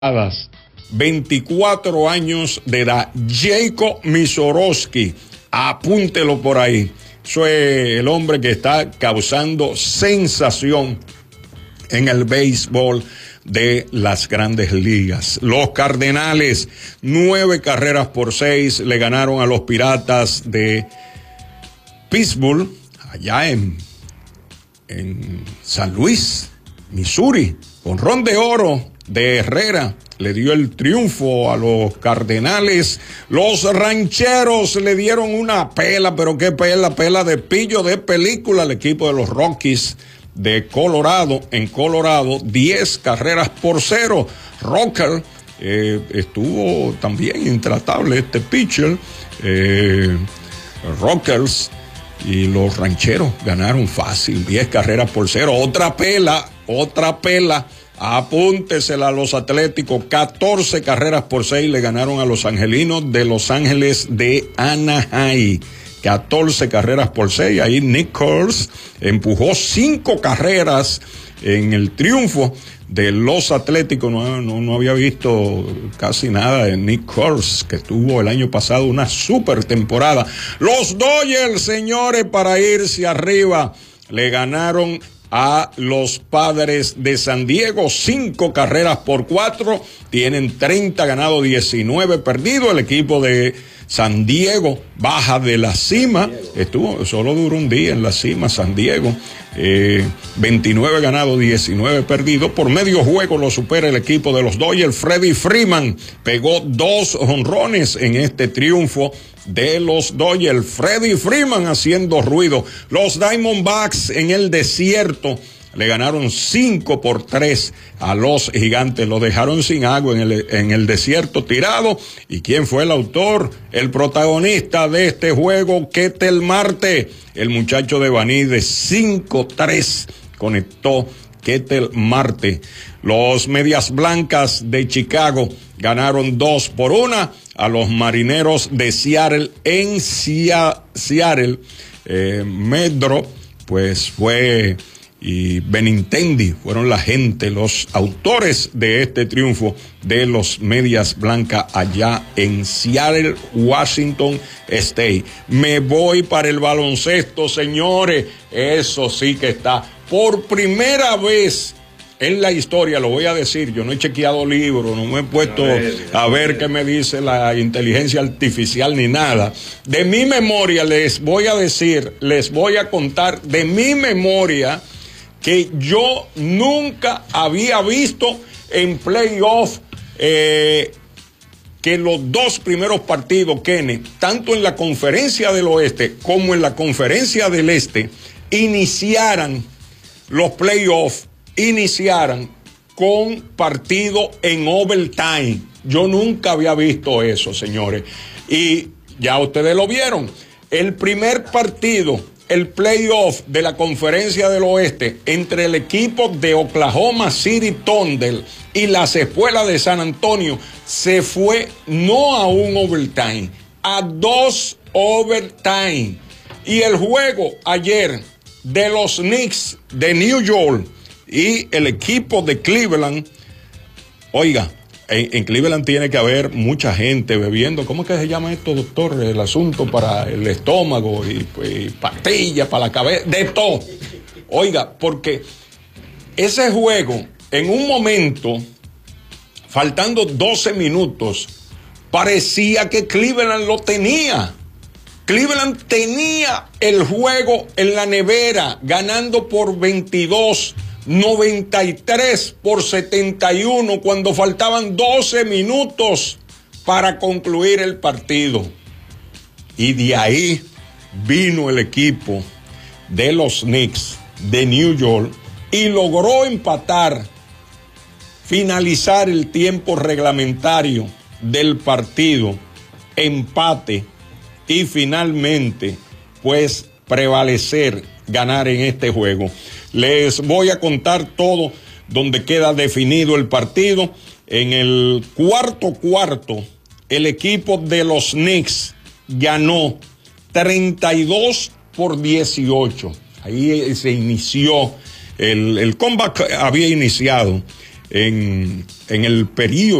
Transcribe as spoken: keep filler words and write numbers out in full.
veinticuatro años de edad, Jacob Misorowski, apúntelo por ahí. Eso es el hombre que está causando sensación en el béisbol de las grandes ligas. Los Cardenales, nueve carreras por seis, le ganaron a los Piratas de Pittsburgh, allá en, en San Luis, Missouri. Jonrón de oro de Herrera le dio el triunfo a los Cardenales. Los Rancheros le dieron una pela, pero qué pela, pela de pillo de película al equipo de los Rockies de Colorado. En Colorado, diez carreras por cero. Rocker eh, estuvo también intratable, este pitcher. Eh, Rockers y los Rancheros ganaron fácil, diez carreras por cero. Otra pela, otra pela. Apúntesela a los Atléticos, catorce carreras por seis le ganaron a los Angelinos de Los Ángeles de Anaheim. catorce carreras por seis, ahí Nick Kurz empujó cinco carreras en el triunfo de los Atléticos. No, no, no había visto casi nada de Nick Kurz, que tuvo el año pasado una super temporada. Los Dodgers, señores, para irse arriba, le ganaron a los Padres de San Diego, cinco carreras por cuatro, tienen treinta ganados, diecinueve perdidos. El equipo de San Diego baja de la cima, estuvo, solo duró un día en la cima San Diego, eh, veintinueve ganados, diecinueve perdidos. Por medio juego lo supera el equipo de los Dodgers. Freddie Freeman pegó dos jonrones en este triunfo de los Dodgers. Freddie Freeman haciendo ruido. Los Diamondbacks en el desierto le ganaron cinco por tres a los Gigantes. Lo dejaron sin agua en el, en el desierto tirado. ¿Y quién fue el autor? El protagonista de este juego, Ketel Marte. El muchacho de Baní de cinco tres conectó Ketel Marte. Los Medias Blancas de Chicago ganaron dos por una a los Marineros de Seattle en Seattle. Eh, Medro, pues fue, y Benintendi fueron la gente, los autores de este triunfo de los Medias Blancas allá en Seattle, Washington State. Me voy para el baloncesto, señores. Eso sí que está por primera vez en la historia, lo voy a decir, yo no he chequeado libros, no me he puesto a ver, a ver qué me dice la inteligencia artificial ni nada. De mi memoria les voy a decir, les voy a contar de mi memoria que yo nunca había visto en playoff eh, que los dos primeros partidos, Kenneth, tanto en la conferencia del oeste como en la conferencia del este, iniciaran los playoffs, iniciaran con partido en overtime. Yo nunca había visto eso, señores. Y ya ustedes lo vieron. El primer partido, el playoff de la Conferencia del Oeste entre el equipo de Oklahoma City Thunder y las Espuelas de San Antonio se fue no a un overtime, a dos overtime. Y el juego ayer de los Knicks de New York y el equipo de Cleveland, oiga, en, en Cleveland tiene que haber mucha gente bebiendo, ¿cómo es que se llama esto, doctor? El asunto para el estómago y, y pastillas para la cabeza, de todo. Oiga, porque ese juego, en un momento, faltando doce minutos, parecía que Cleveland lo tenía. Cleveland tenía el juego en la nevera, ganando por veintidós, noventa y tres por setenta y uno, cuando faltaban doce minutos para concluir el partido. Y de ahí vino el equipo de los Knicks de New York y logró empatar, finalizar el tiempo reglamentario del partido, empate, y finalmente, pues, prevalecer, ganar en este juego. Les voy a contar todo donde queda definido el partido. En el cuarto cuarto, el equipo de los Knicks ganó treinta y dos por dieciocho. Ahí se inició, el, el comeback había iniciado. en, en el periodo